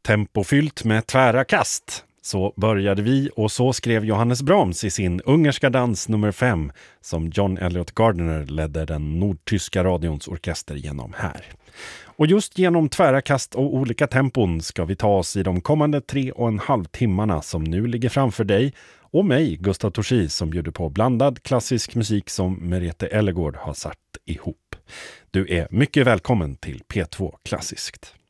Tempofyllt med tvära kast. Så började vi och så skrev Johannes Brahms i sin ungerska dans nummer 5 som John Elliot Gardiner ledde den nordtyska radions orkester genom här. Och just genom tvära kast och olika tempon ska vi ta oss i de kommande 3,5 timmarna som nu ligger framför dig och mig, Gustav Torsi, som bjuder på blandad klassisk musik som Merete Ellegård har satt ihop. Du är mycket välkommen till P2 Klassiskt.